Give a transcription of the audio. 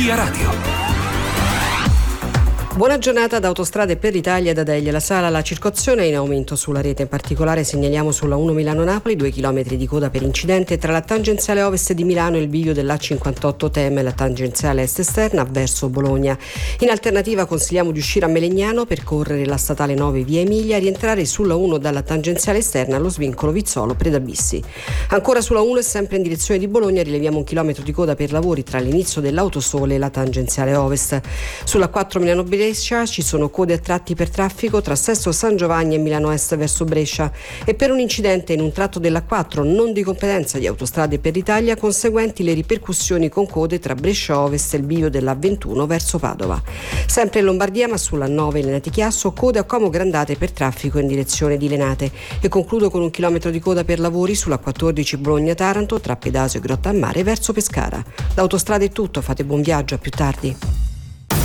Via Radio. Buona giornata da Autostrade per l'Italia da Delia La Sala. La circolazione è in aumento sulla rete, in particolare segnaliamo sulla 1 Milano-Napoli 2 km di coda per incidente tra la tangenziale ovest di Milano e il bivio dell'A58 Tem e la tangenziale est esterna verso Bologna. In alternativa consigliamo di uscire a Melegnano, percorrere la statale 9 via Emilia e rientrare sulla 1 dalla tangenziale esterna allo svincolo Vizzolo Predabissi. Ancora sulla 1 e sempre in direzione di Bologna rileviamo 1 chilometro di coda per lavori tra l'inizio dell'Autosole e la tangenziale ovest. Sulla 4 Milano-Brescia ci sono code a tratti per traffico tra Sesto San Giovanni e Milano Est verso Brescia e per un incidente in un tratto della 4 non di competenza di Autostrade per l'Italia, conseguenti le ripercussioni con code tra Brescia Ovest e il bivio della 21 verso Padova. Sempre in Lombardia, ma sulla 9 Lenati Chiasso, code a Como Grandate per traffico in direzione di Lenate. E concludo con 1 chilometro di coda per lavori sulla 14 Bologna-Taranto tra Pedasio e Grottammare verso Pescara. Da Autostrade è tutto, fate buon viaggio, a più tardi.